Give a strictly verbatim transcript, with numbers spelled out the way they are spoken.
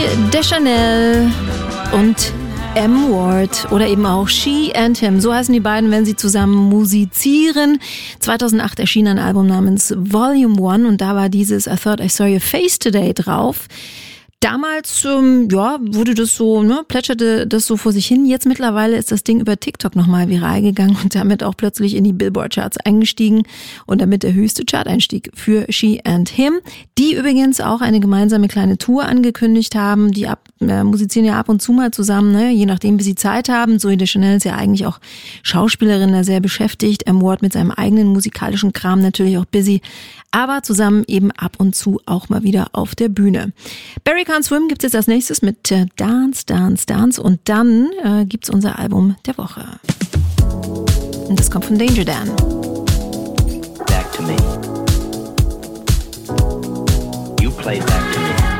Deschanel und M. Ward oder eben auch She and Him. So heißen die beiden, wenn sie zusammen musizieren. zweitausendacht erschien ein Album namens Volume One und da war dieses I Thought I Saw Your Face Today drauf. Damals, ähm, ja, wurde das so, ne, plätscherte das so vor sich hin. Jetzt mittlerweile ist das Ding über TikTok nochmal viral gegangen und damit auch plötzlich in die Billboard-Charts eingestiegen und damit der höchste Chart-Einstieg für She and Him, die übrigens auch eine gemeinsame kleine Tour angekündigt haben. Die ab, äh, musizieren ja ab und zu mal zusammen, ne, je nachdem, wie sie Zeit haben. Zooey Deschanel ist ja eigentlich auch Schauspielerin, da sehr beschäftigt. M. Ward mit seinem eigenen musikalischen Kram natürlich auch busy, aber zusammen eben ab und zu auch mal wieder auf der Bühne. Barry Can't Swim gibt's jetzt als nächstes mit äh, Dance, Dance, Dance und dann äh, gibt's unser Album der Woche. Und das kommt von Danger Dan. Back to me. You play back to me.